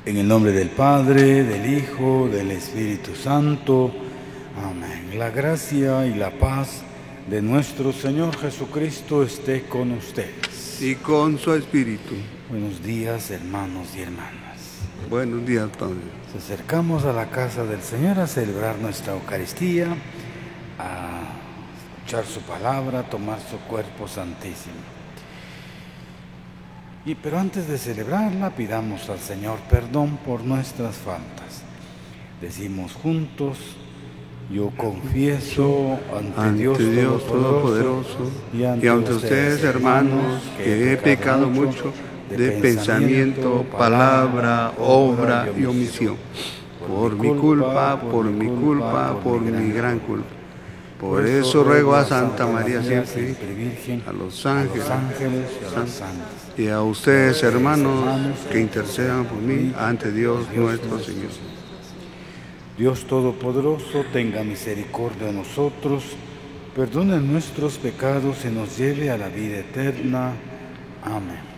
En el nombre del Padre, del Hijo, del Espíritu Santo. Amén. La gracia y la paz de nuestro Señor Jesucristo esté con ustedes. Y con su espíritu. Buenos días, hermanos y hermanas. Buenos días, Padre. Nos acercamos a la casa del Señor a celebrar nuestra Eucaristía, a escuchar su palabra, a tomar su cuerpo santísimo. Pero antes de celebrarla, pidamos al Señor perdón por nuestras faltas. Decimos juntos: yo confieso ante Dios Todopoderoso y ante ustedes, hermanos, que he pecado mucho de pensamiento, palabra, obra y omisión. Por mi culpa, por mi gran culpa. Por eso ruego a Santa María siempre, a los ángeles y a los santos, y a ustedes, hermanos, que intercedan por mí ante Dios nuestro Señor. Dios Todopoderoso, tenga misericordia de nosotros, perdone nuestros pecados y nos lleve a la vida eterna. Amén.